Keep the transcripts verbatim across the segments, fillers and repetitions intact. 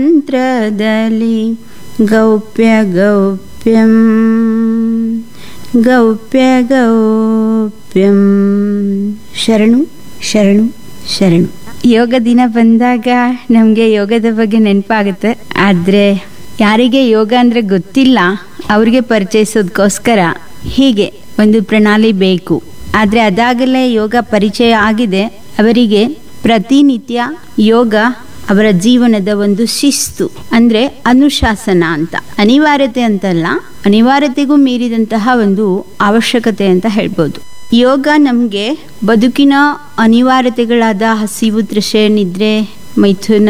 ಮಂತ್ರದಲ್ಲಿ ಗೌಪ್ಯ ಗೌಪ್ಯಂ ಗೌಪ್ಯ ಗೌಪ್ಯಂ ಶರಣು ಶರಣು ಶರಣು. ಯೋಗ ದಿನ ಬಂದಾಗ ನಮಗೆ ಯೋಗದ ಬಗ್ಗೆ ನೆನಪಾಗುತ್ತೆ. ಆದರೆ ಯಾರಿಗೆ ಯೋಗ ಅಂದರೆ ಗೊತ್ತಿಲ್ಲ ಅವ್ರಿಗೆ ಪರಿಚಯಿಸೋದಕ್ಕೋಸ್ಕರ ಹೀಗೆ ಒಂದು ಪ್ರಣಾಳಿ ಬೇಕು. ಆದರೆ ಅದಾಗಲೇ ಯೋಗ ಪರಿಚಯ ಆಗಿದೆ ಅವರಿಗೆ ಪ್ರತಿನಿತ್ಯ ಯೋಗ ಅವರ ಜೀವನದ ಒಂದು ಶಿಸ್ತು, ಅಂದರೆ ಅನುಶಾಸನ ಅಂತ. ಅನಿವಾರ್ಯತೆ ಅಂತಲ್ಲ, ಅನಿವಾರ್ಯತೆಗೂ ಮೀರಿದಂತಹ ಒಂದು ಅವಶ್ಯಕತೆ ಅಂತ ಹೇಳ್ಬೋದು. ಯೋಗ ನಮಗೆ ಬದುಕಿನ ಅನಿವಾರ್ಯತೆಗಳಾದ ಹಸಿವು, ತೃಷೆ, ನಿದ್ರೆ, ಮೈಥುನ,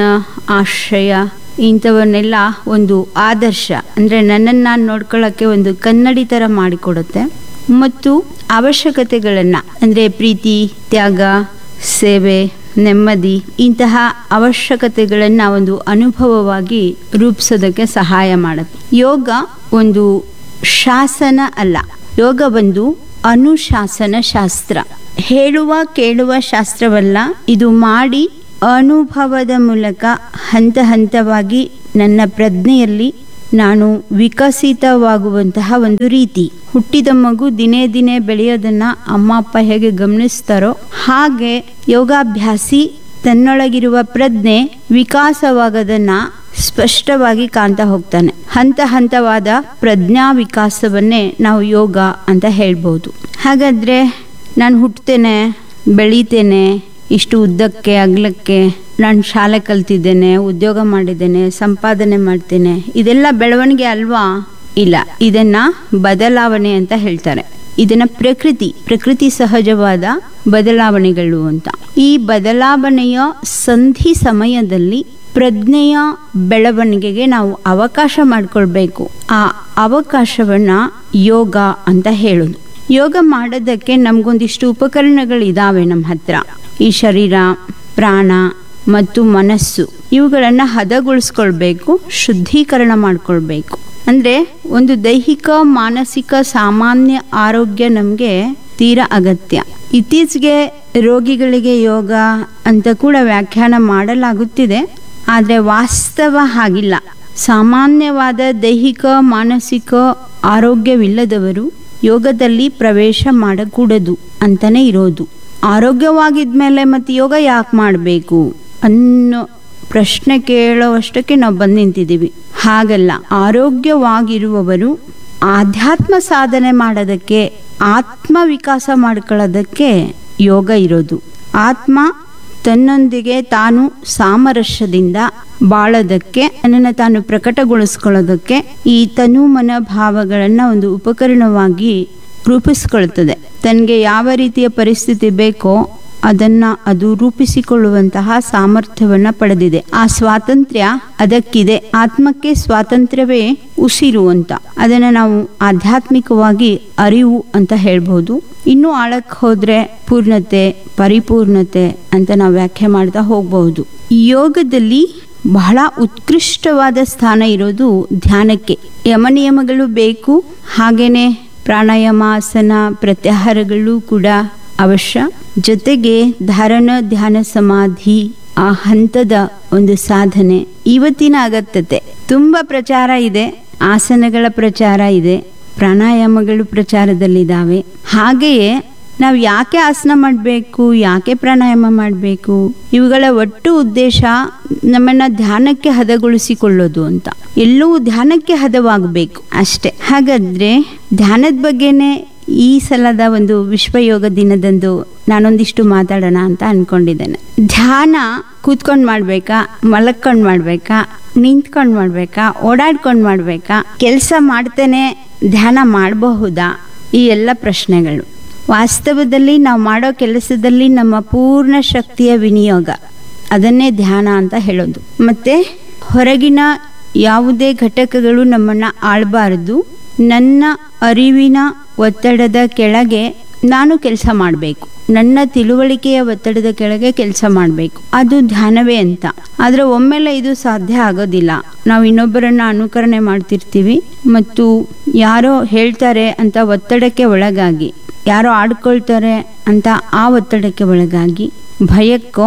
ಆಶ್ರಯ ಇಂಥವನ್ನೆಲ್ಲ ಒಂದು ಆದರ್ಶ, ಅಂದರೆ ನನ್ನನ್ನು ನಾನು ನೋಡ್ಕೊಳ್ಳೋಕ್ಕೆ ಒಂದು ಕನ್ನಡಿ ಥರ ಮಾಡಿಕೊಡುತ್ತೆ. ಮತ್ತು ಅವಶ್ಯಕತೆಗಳನ್ನು ಅಂದರೆ ಪ್ರೀತಿ, ತ್ಯಾಗ, ಸೇವೆ, ನೆಮ್ಮದಿ ಇಂತಹ ಅವಶ್ಯಕತೆಗಳನ್ನು ಒಂದು ಅನುಭವವಾಗಿ ರೂಪಿಸೋದಕ್ಕೆ ಸಹಾಯ ಮಾಡುತ್ತೆ. ಯೋಗ ಒಂದು ಶಾಸನ ಅಲ್ಲ, ಯೋಗ ಒಂದು ಅನುಶಾಸನ ಶಾಸ್ತ್ರ. ಹೇಳುವ ಕೇಳುವ ಶಾಸ್ತ್ರವಲ್ಲ, ಇದು ಮಾಡಿ ಅನುಭವದ ಮೂಲಕ ಹಂತ ಹಂತವಾಗಿ ನನ್ನ ಪ್ರಜ್ಞೆಯಲ್ಲಿ ನಾನು ವಿಕಸಿತವಾಗುವಂತಹ ಒಂದು ರೀತಿ. ಹುಟ್ಟಿದ ಮಗು ದಿನೇ ದಿನೇ ಬೆಳೆಯೋದನ್ನ ಅಮ್ಮ ಅಪ್ಪ ಹೇಗೆ ಗಮನಿಸ್ತಾರೋ ಹಾಗೆ ಯೋಗಾಭ್ಯಾಸಿ ತನ್ನೊಳಗಿರುವ ಪ್ರಜ್ಞೆ ವಿಕಾಸವಾಗೋದನ್ನ ಸ್ಪಷ್ಟವಾಗಿ ಕಾಣ್ತಾ ಹೋಗ್ತಾನೆ. ಹಂತ ಹಂತವಾದ ಪ್ರಜ್ಞಾ ವಿಕಾಸವನ್ನೇ ನಾವು ಯೋಗ ಅಂತ ಹೇಳ್ಬೋದು. ಹಾಗಾದ್ರೆ ನಾನು ಹುಟ್ಟುತ್ತೇನೆ, ಬೆಳೀತೇನೆ, ಇಷ್ಟು ಉದ್ದಕ್ಕೆ ಅಗಲಕ್ಕೆ ನಾನು ಶಾಲೆ ಕಲ್ತಿದ್ದೇನೆ, ಉದ್ಯೋಗ ಮಾಡಿದ್ದೇನೆ, ಸಂಪಾದನೆ ಮಾಡ್ತೇನೆ, ಇದೆಲ್ಲ ಬೆಳವಣಿಗೆ ಅಲ್ವಾ? ಇಲ್ಲ, ಇದನ್ನ ಬದಲಾವಣೆ ಅಂತ ಹೇಳ್ತಾರೆ. ಇದನ್ನ ಪ್ರಕೃತಿ ಪ್ರಕೃತಿ ಸಹಜವಾದ ಬದಲಾವಣೆಗಳು ಅಂತ. ಈ ಬದಲಾವಣೆಯ ಸಂಧಿ ಸಮಯದಲ್ಲಿ ಪ್ರಜ್ಞೆಯ ಬೆಳವಣಿಗೆಗೆ ನಾವು ಅವಕಾಶ ಮಾಡಿಕೊಳ್ಬೇಕು. ಆ ಅವಕಾಶವನ್ನ ಯೋಗ ಅಂತ ಹೇಳೋದು. ಯೋಗ ಮಾಡೋದಕ್ಕೆ ನಮಗೊಂದಿಷ್ಟು ಉಪಕರಣಗಳಿದಾವೆ ನಮ್ಮ ಹತ್ರ. ಈ ಶರೀರ, ಪ್ರಾಣ ಮತ್ತು ಮನಸ್ಸು ಇವುಗಳನ್ನು ಹದಗೊಳಿಸ್ಕೊಳ್ಬೇಕು, ಶುದ್ಧೀಕರಣ ಮಾಡ್ಕೊಳ್ಬೇಕು. ಅಂದರೆ ಒಂದು ದೈಹಿಕ ಮಾನಸಿಕ ಸಾಮಾನ್ಯ ಆರೋಗ್ಯ ನಮಗೆ ತೀರಾ ಅಗತ್ಯ. ಇತ್ತೀಚೆಗೆ ರೋಗಿಗಳಿಗೆ ಯೋಗ ಅಂತ ಕೂಡ ವ್ಯಾಖ್ಯಾನ ಮಾಡಲಾಗುತ್ತಿದೆ, ಆದರೆ ವಾಸ್ತವ ಹಾಗಿಲ್ಲ. ಸಾಮಾನ್ಯವಾದ ದೈಹಿಕ ಮಾನಸಿಕ ಆರೋಗ್ಯವಿಲ್ಲದವರು ಯೋಗದಲ್ಲಿ ಪ್ರವೇಶ ಮಾಡಕೂಡದು ಅಂತಲೇ ಇರೋದು. ಆರೋಗ್ಯವಾಗಿದ್ಮೇಲೆ ಮತ್ತೆ ಯೋಗ ಯಾಕೆ ಮಾಡಬೇಕು ಅನ್ನೋ ಪ್ರಶ್ನೆ ಕೇಳೋವಷ್ಟಕ್ಕೆ ನಾವು ಬಂದು ನಿಂತಿದ್ದೀವಿ. ಹಾಗಲ್ಲ, ಆರೋಗ್ಯವಾಗಿರುವವರು ಆಧ್ಯಾತ್ಮ ಸಾಧನೆ ಮಾಡೋದಕ್ಕೆ, ಆತ್ಮ ವಿಕಾಸ ಮಾಡ್ಕೊಳ್ಳೋದಕ್ಕೆ ಯೋಗ ಇರೋದು. ಆತ್ಮ ತನ್ನೊಂದಿಗೆ ತಾನು ಸಾಮರಸ್ಯದಿಂದ ಬಾಳೋದಕ್ಕೆ, ನನ್ನನ್ನು ತಾನು ಪ್ರಕಟಗೊಳಿಸ್ಕೊಳ್ಳೋದಕ್ಕೆ ಈ ತನು ಮನ ಭಾವಗಳನ್ನು ಒಂದು ಉಪಕರಣವಾಗಿ ರೂಪಿಸ್ಕೊಳ್ತದೆ. ತನಗೆ ಯಾವ ರೀತಿಯ ಪರಿಸ್ಥಿತಿ ಬೇಕೋ ಅದನ್ನ ಅದು ರೂಪಿಸಿಕೊಳ್ಳುವಂತಹ ಸಾಮರ್ಥ್ಯವನ್ನ ಪಡೆದಿದೆ. ಆ ಸ್ವಾತಂತ್ರ್ಯ ಅದಕ್ಕಿದೆ. ಆತ್ಮಕ್ಕೆ ಸ್ವಾತಂತ್ರ್ಯವೇ ಉಸಿರು ಅಂತ. ಅದನ್ನ ನಾವು ಆಧ್ಯಾತ್ಮಿಕವಾಗಿ ಅರಿವು ಅಂತ ಹೇಳ್ಬಹುದು. ಇನ್ನು ಆಳಕ್ಕೆ ಹೋದ್ರೆ ಪೂರ್ಣತೆ, ಪರಿಪೂರ್ಣತೆ ಅಂತ ನಾವು ವ್ಯಾಖ್ಯೆ ಮಾಡ್ತಾ ಹೋಗಬಹುದು. ಯೋಗದಲ್ಲಿ ಬಹಳ ಉತ್ಕೃಷ್ಟವಾದ ಸ್ಥಾನ ಇರೋದು ಧ್ಯಾನಕ್ಕೆ. ಯಮನಿಯಮಗಳು ಬೇಕು, ಹಾಗೇನೆ ಪ್ರಾಣಾಯಾಮ, ಆಸನ, ಪ್ರತ್ಯಾಹಾರಗಳು ಕೂಡ ಅವಶ್ಯ. ಜೊತೆಗೆ ಧಾರಣ, ಧ್ಯಾನ, ಸಮಾಧಿ ಆ ಹಂತದ ಒಂದು ಸಾಧನೆ ಇವತ್ತಿನ ಅಗತ್ಯತೆ. ತುಂಬ ಪ್ರಚಾರ ಇದೆ, ಆಸನಗಳ ಪ್ರಚಾರ ಇದೆ, ಪ್ರಾಣಾಯಾಮಗಳು ಪ್ರಚಾರದಲ್ಲಿದ್ದಾವೆ. ಹಾಗೆಯೇ ನಾವು ಯಾಕೆ ಆಸನ ಮಾಡಬೇಕು, ಯಾಕೆ ಪ್ರಾಣಾಯಾಮ ಮಾಡಬೇಕು, ಇವುಗಳ ಒಟ್ಟು ಉದ್ದೇಶ ನಮ್ಮನ್ನ ಧ್ಯಾನಕ್ಕೆ ಹದಗೊಳಿಸಿಕೊಳ್ಳೋದು ಅಂತ. ಎಲ್ಲವೂ ಧ್ಯಾನಕ್ಕೆ ಹದವಾಗಬೇಕು ಅಷ್ಟೇ. ಹಾಗಾದ್ರೆ ಧ್ಯಾನದ ಬಗ್ಗೆನೆ ಈ ಸಲದ ಒಂದು ವಿಶ್ವ ಯೋಗ ದಿನದಂದು ನಾನೊಂದಿಷ್ಟು ಮಾತಾಡೋಣ ಅಂತ ಅನ್ಕೊಂಡಿದ್ದೇನೆ. ಧ್ಯಾನ ಕೂತ್ಕೊಂಡು ಮಾಡ್ಬೇಕಾ, ಮಲಕ್ಕೊಂಡು ಮಾಡ್ಬೇಕಾ, ನಿಂತ್ಕೊಂಡು ಮಾಡ್ಬೇಕಾ, ಓಡಾಡ್ಕೊಂಡು ಮಾಡ್ಬೇಕಾ, ಕೆಲಸ ಮಾಡ್ತೇನೆ ಧ್ಯಾನ ಮಾಡಬಹುದಾ? ಈ ಎಲ್ಲ ಪ್ರಶ್ನೆಗಳು. ವಾಸ್ತವದಲ್ಲಿ ನಾವು ಮಾಡೋ ಕೆಲಸದಲ್ಲಿ ನಮ್ಮ ಪೂರ್ಣ ಶಕ್ತಿಯ ವಿನಿಯೋಗ, ಅದನ್ನೇ ಧ್ಯಾನ ಅಂತ ಹೇಳೋದು. ಮತ್ತೆ ಹೊರಗಿನ ಯಾವುದೇ ಘಟಕಗಳು ನಮ್ಮನ್ನು ಆಳಬಾರದು. ನನ್ನ ಅರಿವಿನ ಒತ್ತಡದ ಕೆಳಗೆ ನಾನು ಕೆಲಸ ಮಾಡಬೇಕು, ನನ್ನ ತಿಳುವಳಿಕೆಯ ಒತ್ತಡದ ಕೆಳಗೆ ಕೆಲಸ ಮಾಡಬೇಕು, ಅದು ಧ್ಯಾನವೇ ಅಂತ. ಆದರೆ ಒಮ್ಮೆಲೆ ಇದು ಸಾಧ್ಯ ಆಗೋದಿಲ್ಲ. ನಾವು ಇನ್ನೊಬ್ಬರನ್ನ ಅನುಕರಣೆ ಮಾಡ್ತಿರ್ತೀವಿ ಮತ್ತು ಯಾರೋ ಹೇಳ್ತಾರೆ ಅಂತ ಒತ್ತಡಕ್ಕೆ ಒಳಗಾಗಿ, ಯಾರೋ ಆಡ್ಕೊಳ್ತಾರೆ ಅಂತ ಆ ಒತ್ತಡಕ್ಕೆ ಒಳಗಾಗಿ, ಭಯಕ್ಕೋ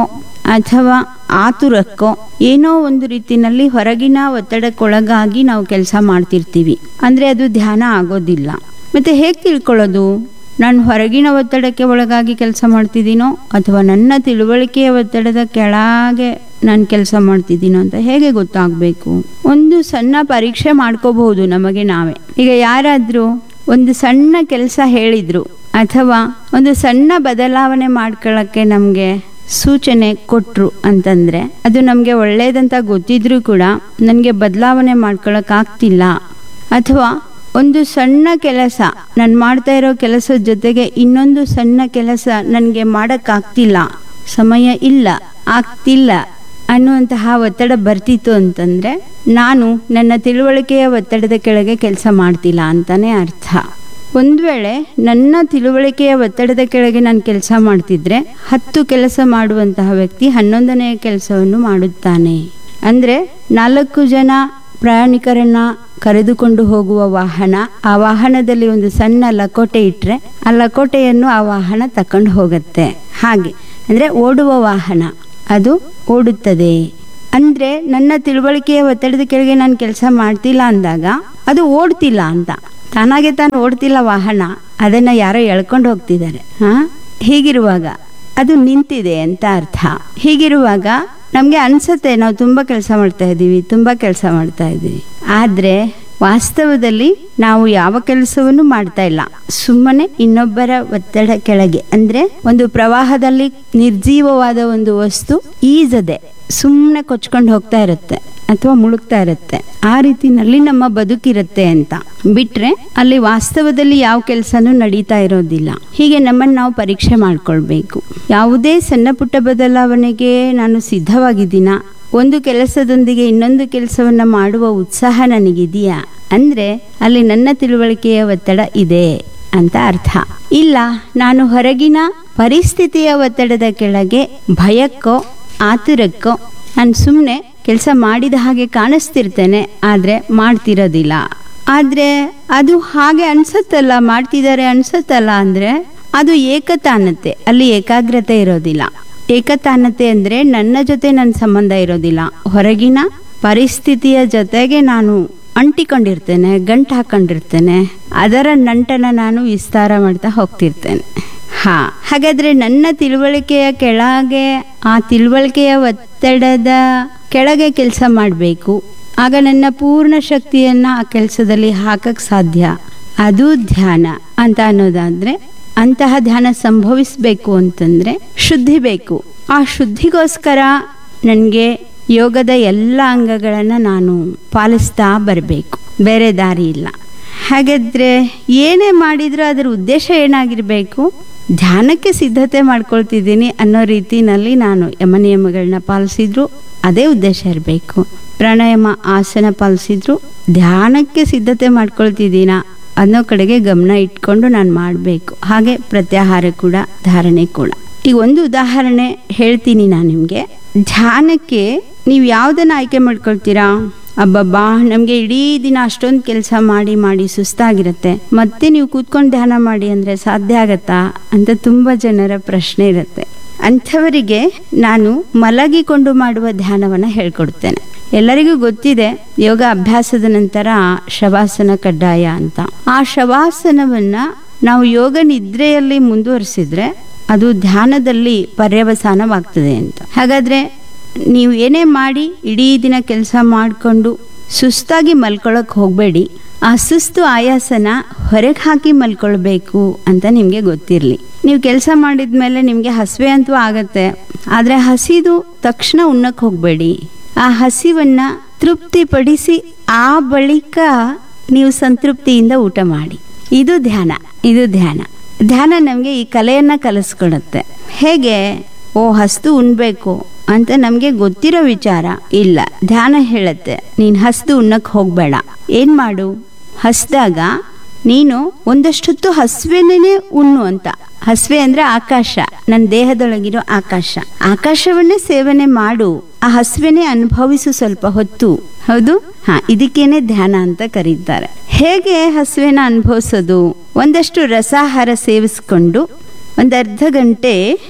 ಅಥವಾ ಆತುರಕ್ಕೋ ಏನೋ ಒಂದು ರೀತಿನಲ್ಲಿ ಹೊರಗಿನ ಒತ್ತಡಕ್ಕೊಳಗಾಗಿ ನಾವು ಕೆಲಸ ಮಾಡ್ತಿರ್ತೀವಿ. ಅಂದರೆ ಅದು ಧ್ಯಾನ ಆಗೋದಿಲ್ಲ. ಮತ್ತೆ ಹೇಗೆ ತಿಳ್ಕೊಳ್ಳೋದು? ನಾನು ಹೊರಗಿನ ಒತ್ತಡಕ್ಕೆ ಒಳಗಾಗಿ ಕೆಲಸ ಮಾಡ್ತಿದ್ದೀನೋ ಅಥವಾ ನನ್ನ ತಿಳುವಳಿಕೆಯ ಒತ್ತಡದ ಕೆಳಗೆ ನಾನು ಕೆಲಸ ಮಾಡ್ತಿದ್ದೀನೋ ಅಂತ ಹೇಗೆ ಗೊತ್ತಾಗಬೇಕು? ಒಂದು ಸಣ್ಣ ಪರೀಕ್ಷೆ ಮಾಡ್ಕೋಬಹುದು ನಮಗೆ ನಾವೇ. ಈಗ ಯಾರಾದರೂ ಒಂದು ಸಣ್ಣ ಕೆಲಸ ಹೇಳಿದ್ರು ಅಥವಾ ಒಂದು ಸಣ್ಣ ಬದಲಾವಣೆ ಮಾಡ್ಕೊಳ್ಳೋಕ್ಕೆ ನಮಗೆ ಸೂಚನೆ ಕೊಟ್ಟರು ಅಂತಂದರೆ, ಅದು ನಮಗೆ ಒಳ್ಳೇದಂತ ಗೊತ್ತಿದ್ರೂ ಕೂಡ ನನಗೆ ಬದಲಾವಣೆ ಮಾಡ್ಕೊಳ್ಳೋಕ್ಕಾಗ್ತಿಲ್ಲ, ಅಥವಾ ಒಂದು ಸಣ್ಣ ಕೆಲಸ ನಾನು ಮಾಡ್ತಾ ಇರೋ ಕೆಲಸದ ಜೊತೆಗೆ ಇನ್ನೊಂದು ಸಣ್ಣ ಕೆಲಸ ನನಗೆ ಮಾಡೋಕ್ಕಾಗ್ತಿಲ್ಲ, ಸಮಯ ಇಲ್ಲ, ಆಗ್ತಿಲ್ಲ ಅನ್ನುವಂತಹ ಒತ್ತಡ ಬರ್ತಿತ್ತು ಅಂತಂದರೆ ನಾನು ನನ್ನ ತಿಳುವಳಿಕೆಯ ಒತ್ತಡದ ಕೆಳಗೆ ಕೆಲಸ ಮಾಡ್ತಿಲ್ಲ ಅಂತಾನೆ ಅರ್ಥ. ಒಂದು ವೇಳೆ ನನ್ನ ತಿಳುವಳಿಕೆಯ ಒತ್ತಡದ ಕೆಳಗೆ ನಾನು ಕೆಲಸ ಮಾಡ್ತಿದ್ರೆ ಹತ್ತು ಕೆಲಸ ಮಾಡುವಂತಹ ವ್ಯಕ್ತಿ ಹನ್ನೊಂದನೆಯ ಕೆಲಸವನ್ನು ಮಾಡುತ್ತಾನೆ. ಅಂದರೆ ನಾಲ್ಕು ಜನ ಪ್ರಯಾಣಿಕರನ್ನ ಕರೆದುಕೊಂಡು ಹೋಗುವ ವಾಹನ, ಆ ವಾಹನದಲ್ಲಿ ಒಂದು ಸಣ್ಣ ಲಕೋಟೆ ಇಟ್ಟರೆ ಆ ಲಕೋಟೆಯನ್ನು ಆ ವಾಹನ ತಕೊಂಡು ಹೋಗುತ್ತೆ. ಹಾಗೆ ಅಂದರೆ ಓಡುವ ವಾಹನ ಅದು ಓಡುತ್ತದೆ. ಅಂದರೆ ನನ್ನ ತಿಳುವಳಿಕೆಯ ಒತ್ತಡದ ಕೆಳಗೆ ನಾನು ಕೆಲಸ ಮಾಡ್ತಿಲ್ಲ ಅಂದಾಗ ಅದು ಓಡ್ತಿಲ್ಲ ಅಂತ. ತಾನಾಗೆ ತಾನು ಓಡ್ತಿಲ್ಲ ವಾಹನ, ಅದನ್ನು ಯಾರೋ ಎಳ್ಕೊಂಡು ಹೋಗ್ತಿದ್ದಾರೆ. ಹಾಂ, ಹೀಗಿರುವಾಗ ಅದು ನಿಂತಿದೆ ಅಂತ ಅರ್ಥ. ಹೀಗಿರುವಾಗ ನಮಗೆ ಅನಿಸುತ್ತೆ ನಾವು ತುಂಬ ಕೆಲಸ ಮಾಡ್ತಾ ಇದ್ದೀವಿ, ತುಂಬ ಕೆಲಸ ಮಾಡ್ತಾ ಇದ್ದೀವಿ. ಆದರೆ ವಾಸ್ತವದಲ್ಲಿ ನಾವು ಯಾವ ಕೆಲಸವನ್ನು ಮಾಡ್ತಾ ಇಲ್ಲ, ಸುಮ್ಮನೆ ಇನ್ನೊಬ್ಬರ ಒತ್ತಡ ಕೆಳಗೆ. ಅಂದರೆ ಒಂದು ಪ್ರವಾಹದಲ್ಲಿ ನಿರ್ಜೀವವಾದ ಒಂದು ವಸ್ತು ಈಜದೆ ಸುಮ್ಮನೆ ಕೊಚ್ಕೊಂಡು ಹೋಗ್ತಾ ಇರುತ್ತೆ ಅಥವಾ ಮುಳುಗ್ತಾ ಇರುತ್ತೆ. ಆ ರೀತಿನಲ್ಲಿ ನಮ್ಮ ಬದುಕಿರುತ್ತೆ ಅಂತ ಬಿಟ್ರೆ ಅಲ್ಲಿ ವಾಸ್ತವದಲ್ಲಿ ಯಾವ ಕೆಲಸನೂ ನಡೀತಾ ಇರೋದಿಲ್ಲ. ಹೀಗೆ ನಮ್ಮನ್ನು ನಾವು ಪರೀಕ್ಷೆ ಮಾಡ್ಕೊಳ್ಬೇಕು. ಯಾವುದೇ ಸಣ್ಣ ಪುಟ್ಟ ಬದಲಾವಣೆಗೆ ನಾನು ಸಿದ್ಧವಾಗಿದ್ದೀನ, ಒಂದು ಕೆಲಸದೊಂದಿಗೆ ಇನ್ನೊಂದು ಕೆಲಸವನ್ನ ಮಾಡುವ ಉತ್ಸಾಹ ನನಗಿದೆಯಾ ಅಂದ್ರೆ ಅಲ್ಲಿ ನನ್ನ ತಿಳುವಳಿಕೆಯ ಒತ್ತಡ ಇದೆ ಅಂತ ಅರ್ಥ. ಇಲ್ಲ, ನಾನು ಹೊರಗಿನ ಪರಿಸ್ಥಿತಿಯ ಒತ್ತಡದ ಕೆಳಗೆ ಭಯಕ್ಕೋ ಆತುರಕ್ಕೋ ನಾನು ಸುಮ್ಮನೆ ಕೆಲಸ ಮಾಡಿದ ಹಾಗೆ ಕಾಣಿಸ್ತಿರ್ತೇನೆ, ಆದರೆ ಮಾಡ್ತಿರೋದಿಲ್ಲ. ಆದರೆ ಅದು ಹಾಗೆ ಅನ್ಸತ್ತಲ್ಲ, ಮಾಡ್ತಿದ್ದಾರೆ ಅನ್ಸತ್ತಲ್ಲ ಅಂದರೆ ಅದು ಏಕತಾನತೆ, ಅಲ್ಲಿ ಏಕಾಗ್ರತೆ ಇರೋದಿಲ್ಲ. ಏಕತಾನತೆ ಅಂದರೆ ನನ್ನ ಜೊತೆ ನನ್ನ ಸಂಬಂಧ ಇರೋದಿಲ್ಲ, ಹೊರಗಿನ ಪರಿಸ್ಥಿತಿಯ ಜೊತೆಗೆ ನಾನು ಅಂಟಿಕೊಂಡಿರ್ತೇನೆ, ಗಂಟು ಹಾಕೊಂಡಿರ್ತೇನೆ, ಅದರ ನಂಟನ ನಾನು ವಿಸ್ತಾರ ಮಾಡ್ತಾ ಹೋಗ್ತಿರ್ತೇನೆ. ಹಾ, ಹಾಗಾದ್ರೆ ನನ್ನ ತಿಳುವಳಿಕೆಯ ಕೆಳಗೆ, ಆ ತಿಳುವಳಿಕೆಯ ಒತ್ತಡದ ಕೆಳಗೆ ಕೆಲಸ ಮಾಡಬೇಕು. ಆಗ ನನ್ನ ಪೂರ್ಣ ಶಕ್ತಿಯನ್ನ ಆ ಕೆಲಸದಲ್ಲಿ ಹಾಕಕ್ಕೆ ಸಾಧ್ಯ. ಅದು ಧ್ಯಾನ ಅಂತ ಅನ್ನೋದಾದ್ರೆ, ಅಂತಹ ಧ್ಯಾನ ಸಂಭವಿಸಬೇಕು ಅಂತಂದ್ರೆ ಶುದ್ಧಿ ಬೇಕು. ಆ ಶುದ್ಧಿಗೋಸ್ಕರ ನನಗೆ ಯೋಗದ ಎಲ್ಲ ಅಂಗಗಳನ್ನು ನಾನು ಪಾಲಿಸ್ತಾ ಬರಬೇಕು, ಬೇರೆ ದಾರಿ ಇಲ್ಲ. ಹಾಗಾದ್ರೆ ಏನೇ ಮಾಡಿದ್ರೂ ಅದರ ಉದ್ದೇಶ ಏನಾಗಿರಬೇಕು? ಧ್ಯಾನಕ್ಕೆ ಸಿದ್ಧತೆ ಮಾಡ್ಕೊಳ್ತಿದ್ದೀನಿ ಅನ್ನೋ ರೀತಿನಲ್ಲಿ ನಾನು ಯಮ ನಿಯಮಗಳನ್ನ ಪಾಲಿಸಿದ್ರು ಅದೇ ಉದ್ದೇಶ ಇರಬೇಕು. ಪ್ರಾಣಾಯಾಮ ಆಸನ ಪಾಲಿಸಿದ್ರು ಧ್ಯಾನಕ್ಕೆ ಸಿದ್ಧತೆ ಮಾಡ್ಕೊಳ್ತಿದ್ದೀನ ಅನ್ನೋ ಕಡೆಗೆ ಗಮನ ಇಟ್ಕೊಂಡು ನಾನು ಮಾಡಬೇಕು. ಹಾಗೆ ಪ್ರತ್ಯಾಹಾರ ಕೂಡ, ಧಾರಣೆ ಕೂಡ. ಈಗ ಒಂದು ಉದಾಹರಣೆ ಹೇಳ್ತೀನಿ ನಾನು ನಿಮಗೆ. ಧ್ಯಾನಕ್ಕೆ ನೀವು ಯಾವುದನ್ನ ಆಯ್ಕೆ ಮಾಡ್ಕೊಳ್ತೀರಾ? ಅಬ್ಬಬ್ಬಾ, ನಮಗೆ ಇಡೀ ದಿನ ಅಷ್ಟೊಂದು ಕೆಲಸ ಮಾಡಿ ಮಾಡಿ ಸುಸ್ತಾಗಿರುತ್ತೆ, ಮತ್ತೆ ನೀವು ಕೂತ್ಕೊಂಡು ಧ್ಯಾನ ಮಾಡಿ ಅಂದರೆ ಸಾಧ್ಯ ಆಗತ್ತಾ ಅಂತ ತುಂಬ ಜನರ ಪ್ರಶ್ನೆ ಇರುತ್ತೆ. ಅಂಥವರಿಗೆ ನಾನು ಮಲಗಿಕೊಂಡು ಮಾಡುವ ಧ್ಯಾನವನ್ನು ಹೇಳ್ಕೊಡ್ತೇನೆ. ಎಲ್ಲರಿಗೂ ಗೊತ್ತಿದೆ ಯೋಗ ಅಭ್ಯಾಸದ ನಂತರ ಶವಾಸನ ಕಡ್ಡಾಯ ಅಂತ. ಆ ಶವಾಸನವನ್ನ ನಾವು ಯೋಗ ನಿದ್ರೆಯಲ್ಲಿ ಮುಂದುವರಿಸಿದ್ರೆ ಅದು ಧ್ಯಾನದಲ್ಲಿ ಪರ್ಯವಸಾನವಾಗ್ತದೆ ಅಂತ. ಹಾಗಾದ್ರೆ ನೀವು ಏನೇ ಮಾಡಿ ಇಡೀ ದಿನ ಕೆಲಸ ಮಾಡಿಕೊಂಡು ಸುಸ್ತಾಗಿ ಮಲ್ಕೊಳ್ಳೋಕೆ ಹೋಗಬೇಡಿ. ಆ ಸುಸ್ತು ಆಯಾಸನ ಹೊರಗೆ ಹಾಕಿ ಮಲ್ಕೊಳ್ಬೇಕು ಅಂತ ನಿಮಗೆ ಗೊತ್ತಿರಲಿ. ನೀವು ಕೆಲಸ ಮಾಡಿದ ಮೇಲೆ ನಿಮಗೆ ಹಸಿವೆ ಅಂತೂ ಆಗತ್ತೆ, ಆದರೆ ಹಸಿದು ತಕ್ಷಣ ಉಣ್ಣಕ್ಕೆ ಹೋಗಬೇಡಿ. ಆ ಹಸಿವನ್ನ ತೃಪ್ತಿಪಡಿಸಿ ಆ ಬಳಿಕ ನೀವು ಸಂತೃಪ್ತಿಯಿಂದ ಊಟ ಮಾಡಿ. ಇದು ಧ್ಯಾನ. ಇದು ಧ್ಯಾನ. ಧ್ಯಾನ ನಮಗೆ ಈ ಕಲೆಯನ್ನ ಕಲಿಸ್ಕೊಡುತ್ತೆ. ಹೇಗೆ? ಓ, ಹಸ್ದು ಉಣ್ಬೇಕು ಅಂತ ನಮಗೆ ಗೊತ್ತಿರೋ ವಿಚಾರ ಇಲ್ಲ. ಧ್ಯಾನ ಹೇಳುತ್ತೆ ನೀನು ಹಸ್ದು ಉಣ್ಣಕ್ಕೆ ಹೋಗಬೇಡ. ಏನ್ ಮಾಡು? ಹಸ್ದಾಗ ನೀನು ಒಂದಷ್ಟೊತ್ತು ಹಸ್ವೆನೇ ಉಣ್ಣು ಅಂತ. ಹಸ್ವೆ ಅಂದ್ರೆ ಆಕಾಶ, ನನ್ನ ದೇಹದೊಳಗಿರೋ ಆಕಾಶ. ಆಕಾಶವನ್ನೇ ಸೇವನೆ ಮಾಡು, ಆ ಹಸ್ವೆನೇ ಅನುಭವಿಸು ಸ್ವಲ್ಪ ಹೊತ್ತು. ಹೌದು, ಹಾ, ಇದಕ್ಕೇನೆ ಧ್ಯಾನ ಅಂತ ಕರೀತಾರೆ. ಹೇಗೆ ಹಸ್ವೆನ ಅನುಭವಿಸೋದು? ಒಂದಷ್ಟು ರಸಾಹಾರ ಸೇವಿಸ್ಕೊಂಡು ಒಂದು ಅರ್ಧ ಗಂಟೆ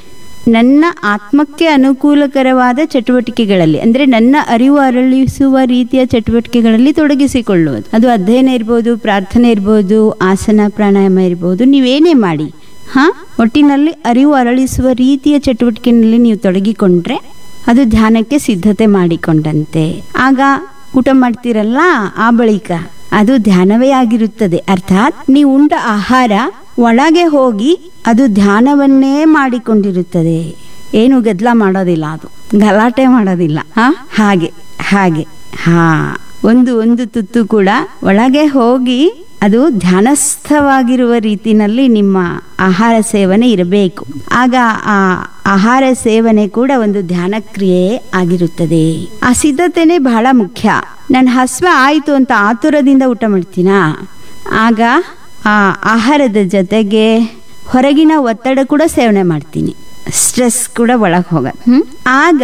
ನನ್ನ ಆತ್ಮಕ್ಕೆ ಅನುಕೂಲಕರವಾದ ಚಟುವಟಿಕೆಗಳಲ್ಲಿ, ಅಂದ್ರೆ ನನ್ನ ಅರಿವು ಅರಳಿಸುವ ರೀತಿಯ ಚಟುವಟಿಕೆಗಳಲ್ಲಿ ತೊಡಗಿಸಿಕೊಳ್ಳುವುದು. ಅದು ಅಧ್ಯಯನ ಇರ್ಬೋದು, ಪ್ರಾರ್ಥನೆ ಇರ್ಬೋದು, ಆಸನ ಪ್ರಾಣಾಯಾಮ ಇರ್ಬೋದು, ನೀವೇನೇ ಮಾಡಿ ಹಾ ಒಟ್ಟಿನಲ್ಲಿ ಅರಿವು ಅರಳಿಸುವ ರೀತಿಯ ಚಟುವಟಿಕೆಯಲ್ಲಿ ನೀವು ತೊಡಗಿಕೊಂಡ್ರೆ ಅದು ಧ್ಯಾನಕ್ಕೆ ಸಿದ್ಧತೆ ಮಾಡಿಕೊಂಡಂತೆ. ಆಗ ಊಟ ಮಾಡ್ತೀರಲ್ಲ, ಆ ಬಳಿಕ ಅದು ಧ್ಯಾನವೇ ಆಗಿರುತ್ತದೆ. ಅರ್ಥಾತ್ ನೀವು ಉಂಡ ಆಹಾರ ಒಳಗೆ ಹೋಗಿ ಅದು ಧ್ಯಾನವನ್ನೇ ಮಾಡಿಕೊಂಡಿರುತ್ತದೆ. ಏನು ಗದ್ದಲ ಮಾಡೋದಿಲ್ಲ, ಅದು ಗಲಾಟೆ ಮಾಡೋದಿಲ್ಲ. ಹಾ ಹಾಗೆ ಹಾಗೆ ಹಾ ಒಂದು ಒಂದು ತುತ್ತು ಕೂಡ ಒಳಗೆ ಹೋಗಿ ಅದು ಧ್ಯಾನಸ್ಥವಾಗಿರುವ ರೀತಿನಲ್ಲಿ ನಿಮ್ಮ ಆಹಾರ ಸೇವನೆ ಇರಬೇಕು. ಆಗ ಆ ಆಹಾರ ಸೇವನೆ ಕೂಡ ಒಂದು ಧ್ಯಾನ ಕ್ರಿಯೆ ಆಗಿರುತ್ತದೆ. ಆ ಸಿದ್ಧತೆನೇ ಬಹಳ ಮುಖ್ಯ. ನಾನು ಹಸ್ವ ಆಯಿತು ಅಂತ ಆತುರದಿಂದ ಊಟ ಮಾಡ್ತೀನಾ, ಆಗ ಆ ಆಹಾರದ ಜೊತೆಗೆ ಹೊರಗಿನ ಒತ್ತಡ ಕೂಡ ಸೇವನೆ ಮಾಡ್ತೀನಿ, ಸ್ಟ್ರೆಸ್ ಕೂಡ ಒಳಗೆ ಹೋಗ ಹ್ಮ್ ಆಗ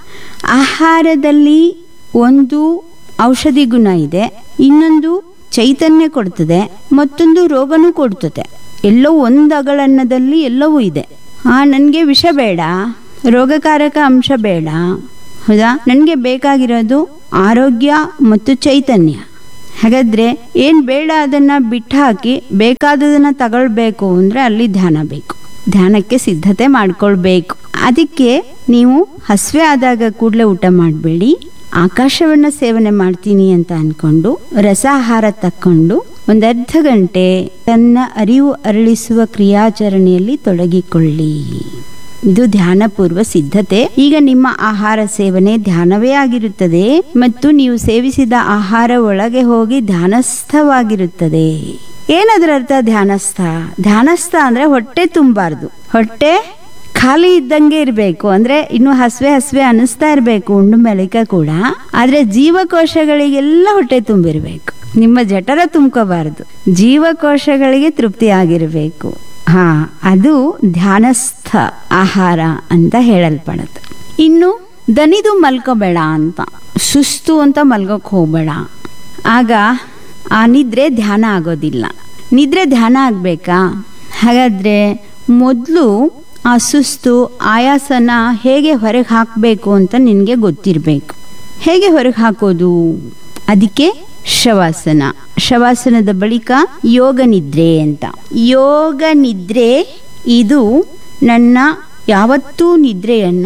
ಆಹಾರದಲ್ಲಿ ಒಂದು ಔಷಧಿ ಗುಣ ಇದೆ, ಇನ್ನೊಂದು ಚೈತನ್ಯ ಕೊಡ್ತದೆ, ಮತ್ತೊಂದು ರೋಗನೂ ಕೊಡ್ತದೆ. ಎಲ್ಲವೂ ಒಂದು ಅಗಳನ್ನದಲ್ಲಿ ಎಲ್ಲವೂ ಇದೆ. ಆ ನನಗೆ ವಿಷ ಬೇಡ, ರೋಗಕಾರಕ ಅಂಶ ಬೇಡ, ಹೌದಾ? ನನಗೆ ಬೇಕಾಗಿರೋದು ಆರೋಗ್ಯ ಮತ್ತು ಚೈತನ್ಯ. ಹಾಗಾದ್ರೆ ಏನ್ ಬೇಡ ಅದನ್ನ ಬಿಟ್ಟು ಹಾಕಿ ಬೇಕಾದದನ್ನ ತಗೊಳ್ಬೇಕು ಅಂದ್ರೆ ಅಲ್ಲಿ ಧ್ಯಾನ ಬೇಕು, ಧ್ಯಾನಕ್ಕೆ ಸಿದ್ಧತೆ ಮಾಡ್ಕೊಳ್ಬೇಕು. ಅದಕ್ಕೆ ನೀವು ಹಸಿವೆ ಆದಾಗ ಕೂಡಲೇ ಊಟ ಮಾಡಬೇಡಿ. ಆಕಾಶವನ್ನ ಸೇವನೆ ಮಾಡ್ತೀನಿ ಅಂತ ಅನ್ಕೊಂಡು ರಸಾಹಾರ ತಕ್ಕೊಂಡು ಒಂದು ಅರ್ಧ ಗಂಟೆ ತನ್ನ ಅರಿವು ಅರಳಿಸುವ ಕ್ರಿಯಾಚರಣೆಯಲ್ಲಿ ತೊಡಗಿಕೊಳ್ಳಿ. ಇದು ಧ್ಯಾನ ಪೂರ್ವ ಸಿದ್ಧತೆ. ಈಗ ನಿಮ್ಮ ಆಹಾರ ಸೇವನೆ ಧ್ಯಾನವೇ ಆಗಿರುತ್ತದೆ ಮತ್ತು ನೀವು ಸೇವಿಸಿದ ಆಹಾರ ಒಳಗೆ ಹೋಗಿ ಧ್ಯಾನಸ್ಥವಾಗಿರುತ್ತದೆ. ಏನದರ ಅರ್ಥ ಧ್ಯಾನಸ್ಥ? ಧ್ಯಾನಸ್ಥ ಅಂದ್ರೆ ಹೊಟ್ಟೆ ತುಂಬಾರ್ದು, ಹೊಟ್ಟೆ ಖಾಲಿ ಇದ್ದಂಗೆ ಇರಬೇಕು. ಅಂದ್ರೆ ಇನ್ನು ಹಸ್ವೆ ಹಸ್ವೆ ಅನಿಸ್ತಾ ಇರಬೇಕು ಉಂಡು ಮೇಲಿಕ ಕೂಡ, ಆದ್ರೆ ಜೀವಕೋಶಗಳಿಗೆಲ್ಲ ಹೊಟ್ಟೆ ತುಂಬಿರ್ಬೇಕು. ನಿಮ್ಮ ಜಠರ ತುಂಬ್ಕೋಬಾರದು, ಜೀವಕೋಶಗಳಿಗೆ ತೃಪ್ತಿ ಆಗಿರಬೇಕು. ಹಾ ಅದು ಧ್ಯಾನಸ್ಥ ಆಹಾರ ಅಂತ ಹೇಳಲ್ಪಡುತ್ತೆ. ಇನ್ನು ದನಿದು ಮಲ್ಕೋಬೇಡ ಅಂತ, ಸುಸ್ತು ಅಂತ ಮಲ್ಗೋಕ್ ಹೋಗ್ಬೇಡ. ಆಗ ಆ ನಿದ್ರೆ ಧ್ಯಾನ ಆಗೋದಿಲ್ಲ. ನಿದ್ರೆ ಧ್ಯಾನ ಆಗ್ಬೇಕಾ? ಹಾಗಾದ್ರೆ ಮೊದಲು ಆ ಸುಸ್ತು ಆಯಾಸನ ಹೇಗೆ ಹೊರಗೆ ಹಾಕಬೇಕು ಅಂತ ನಿನಗೆ ಗೊತ್ತಿರಬೇಕು. ಹೇಗೆ ಹೊರಗೆ ಹಾಕೋದು? ಅದಕ್ಕೆ ಶವಾಸನ, ಶವಾಸನದ ಬಳಿಕ ಯೋಗ ನಿದ್ರೆ ಅಂತ. ಯೋಗ ನಿದ್ರೆ ಇದು ನನ್ನ ಯಾವತ್ತೂ ನಿದ್ರೆಯನ್ನ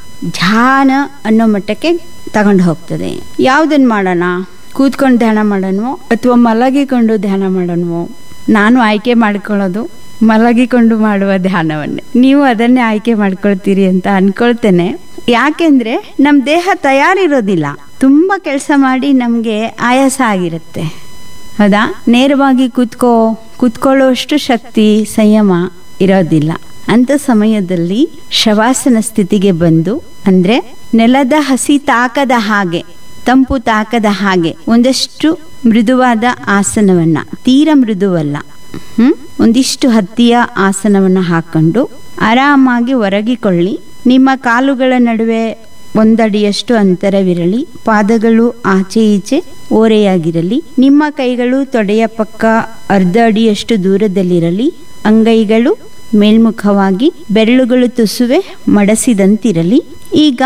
ಧ್ಯಾನ ಅನ್ನೋ ಮಟ್ಟಕ್ಕೆ ತಗೊಂಡು ಹೋಗ್ತದೆ. ಯಾವುದನ್ನು ಮಾಡೋಣ? ಕೂತ್ಕೊಂಡು ಧ್ಯಾನ ಮಾಡೋಣವೋ ಅಥವಾ ಮಲಗಿಕೊಂಡು ಧ್ಯಾನ ಮಾಡೋಣವೋ? ನಾನು ಆಯ್ಕೆ ಮಾಡ್ಕೊಳ್ಳೋದು ಮಲಗಿಕೊಂಡು ಮಾಡುವ ಧ್ಯಾನವನ್ನೇ. ನೀವು ಅದನ್ನೇ ಆಯ್ಕೆ ಮಾಡ್ಕೊಳ್ತೀರಿ ಅಂತ ಅನ್ಕೊಳ್ತೇನೆ. ಯಾಕೆಂದ್ರೆ ನಮ್ಮ ದೇಹ ತಯಾರಿರೋದಿಲ್ಲ, ತುಂಬಾ ಕೆಲಸ ಮಾಡಿ ನಮಗೆ ಆಯಾಸ ಆಗಿರುತ್ತೆ, ಹೌದಾ? ನೇರವಾಗಿ ಕೂತ್ಕೋ ಕೂತ್ಕೊಳ್ಳೋಷ್ಟು ಶಕ್ತಿ ಸಂಯಮ ಇರೋದಿಲ್ಲ. ಅಂತ ಸಮಯದಲ್ಲಿ ಶವಾಸನ ಸ್ಥಿತಿಗೆ ಬಂದು, ಅಂದ್ರೆ ನೆಲದ ಹಸಿ ತಾಕದ ಹಾಗೆ, ತಂಪು ತಾಕದ ಹಾಗೆ ಒಂದಷ್ಟು ಮೃದುವಾದ ಆಸನವನ್ನ, ತೀರ ಮೃದುವಲ್ಲ, ಹ್ಮ್ ಒಂದಿಷ್ಟು ಹತ್ತಿಯ ಆಸನವನ್ನ ಹಾಕೊಂಡು ಆರಾಮಾಗಿ ಒರಗಿಕೊಳ್ಳಿ. ನಿಮ್ಮ ಕಾಲುಗಳ ನಡುವೆ ಒಂದಡಿಯಷ್ಟು ಅಂತರವಿರಲಿ, ಪಾದಗಳು ಆಚೆ ಈಚೆ ಓರೆಯಾಗಿರಲಿ, ನಿಮ್ಮ ಕೈಗಳು ತೊಡೆಯ ಪಕ್ಕ ಅರ್ಧ ಅಡಿಯಷ್ಟು ದೂರದಲ್ಲಿರಲಿ, ಅಂಗೈಗಳು ಮೇಲ್ಮುಖವಾಗಿ, ಬೆರಳುಗಳು ತುಸುವೆ ಮಡಸಿದಂತಿರಲಿ. ಈಗ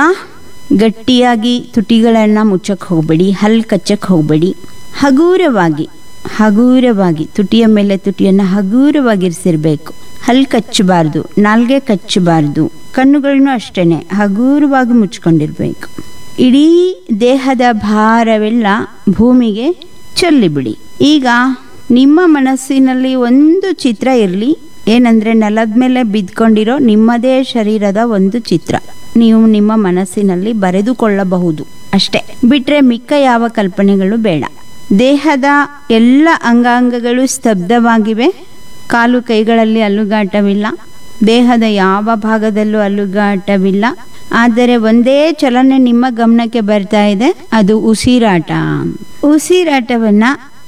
ಗಟ್ಟಿಯಾಗಿ ತುಟಿಗಳನ್ನ ಮುಚ್ಚಕ್ ಹೋಗ್ಬೇಡಿ, ಹಲ್ ಕಚ್ಚಕ್ ಹೋಗ್ಬೇಡಿ. ಹಗೂರವಾಗಿ ಹಗೂರವಾಗಿ ತುಟಿಯ ಮೇಲೆ ತುಟಿಯನ್ನ ಹಗೂರವಾಗಿರಿಸಿರ್ಬೇಕು. ಹಲ್ ಕಚ್ಚಬಾರ್ದು, ನಾಲ್ಗೆ ಕಚ್ಚಬಾರ್ದು, ಕಣ್ಣುಗಳನ್ನು ಅಷ್ಟೇನೆ ಹಗೂರವಾಗಿ ಮುಚ್ಕೊಂಡಿರ್ಬೇಕು. ಇಡೀ ದೇಹದ ಭಾರವೆಲ್ಲ ಭೂಮಿಗೆ ಚೆಲ್ಲಿಬಿಡಿ. ಈಗ ನಿಮ್ಮ ಮನಸ್ಸಿನಲ್ಲಿ ಒಂದು ಚಿತ್ರ ಇರಲಿ, ಏನಂದ್ರೆ ನೆಲದ ಮೇಲೆ ಬಿದ್ಕೊಂಡಿರೋ ನಿಮ್ಮದೇ ಶರೀರದ ಒಂದು ಚಿತ್ರ ನೀವು ನಿಮ್ಮ ಮನಸ್ಸಿನಲ್ಲಿ ಬರೆದುಕೊಳ್ಳಬಹುದು ಅಷ್ಟೇ. ಬಿಟ್ರೆ ಮಿಕ್ಕ ಯಾವ ಕಲ್ಪನೆಗಳು ಬೇಡ. ದೇಹದ ಎಲ್ಲ ಅಂಗಾಂಗಗಳು ಸ್ತಬ್ಧವಾಗಿವೆ. ಕಾಲು ಕೈಗಳಲ್ಲಿ ಅಲುಗಾಟವಿಲ್ಲ, ದೇಹದ ಯಾವ ಭಾಗದಲ್ಲೂ ಅಲುಗಾಟವಿಲ್ಲ. ಆದರೆ ಒಂದೇ ಚಲನೆ ನಿಮ್ಮ ಗಮನಕ್ಕೆ ಬರ್ತಾ ಇದೆ, ಅದು ಉಸಿರಾಟ. ಉಸಿರಾಟವನ್ನ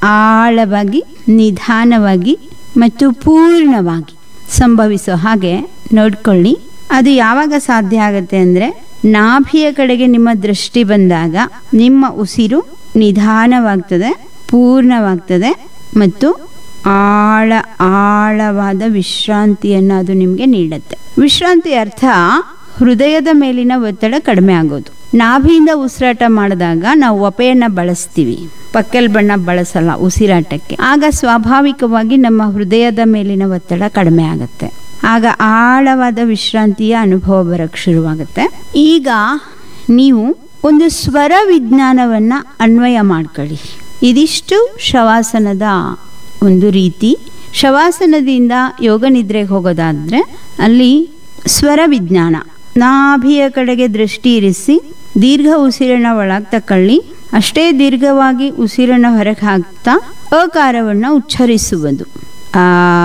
ಆಳವಾಗಿ, ನಿಧಾನವಾಗಿ ಮತ್ತು ಪೂರ್ಣವಾಗಿ ಸಂಭವಿಸೋ ಹಾಗೆ ನೋಡ್ಕೊಳ್ಳಿ. ಅದು ಯಾವಾಗ ಸಾಧ್ಯ ಆಗುತ್ತೆ ಅಂದ್ರೆ, ನಾಭಿಯ ಕಡೆಗೆ ನಿಮ್ಮ ದೃಷ್ಟಿ ಬಂದಾಗ ನಿಮ್ಮ ಉಸಿರು ನಿಧಾನವಾಗ್ತದೆ, ಪೂರ್ಣವಾಗ್ತದೆ ಮತ್ತು ಆಳ ಆಳವಾದ ವಿಶ್ರಾಂತಿಯನ್ನು ಅದು ನಿಮಗೆ ನೀಡುತ್ತೆ. ವಿಶ್ರಾಂತಿ ಅರ್ಥ ಹೃದಯದ ಮೇಲಿನ ಒತ್ತಡ ಕಡಿಮೆ ಆಗೋದು. ನಾಭಿಯಿಂದ ಉಸಿರಾಟ ಮಾಡಿದಾಗ ನಾವು ಒಪೆಯನ್ನು ಬಳಸ್ತೀವಿ, ಪಕ್ಕೆಲ್ ಬಣ್ಣ ಬಳಸಲ್ಲ ಉಸಿರಾಟಕ್ಕೆ. ಆಗ ಸ್ವಾಭಾವಿಕವಾಗಿ ನಮ್ಮ ಹೃದಯದ ಮೇಲಿನ ಒತ್ತಡ ಕಡಿಮೆ ಆಗುತ್ತೆ. ಆಗ ಆಳವಾದ ವಿಶ್ರಾಂತಿಯ ಅನುಭವ ಬರಕ್ಕೆ ಶುರುವಾಗುತ್ತೆ. ಈಗ ನೀವು ಒಂದು ಸ್ವರ ವಿಜ್ಞಾನವನ್ನು ಅನ್ವಯ ಮಾಡ್ಕೊಳ್ಳಿ. ಇದಿಷ್ಟು ಶವಾಸನದ ಒಂದು ರೀತಿ. ಶವಾಸನದಿಂದ ಯೋಗ ನಿದ್ರೆಗೆ ಹೋಗೋದಾದರೆ ಅಲ್ಲಿ ಸ್ವರ ವಿಜ್ಞಾನ, ನಾಭಿಯ ಕಡೆಗೆ ದೃಷ್ಟಿ ಇರಿಸಿ ದೀರ್ಘ ಉಸಿರನ್ನ ಒಳಗೆ ತಕೊಳ್ಳಿ, ಅಷ್ಟೇ ದೀರ್ಘವಾಗಿ ಉಸಿರನ್ನ ಹೊರಗೆ ಹಾಕ್ತಾ ಅಕಾರವನ್ನು ಉಚ್ಚರಿಸುವುದು. ಆ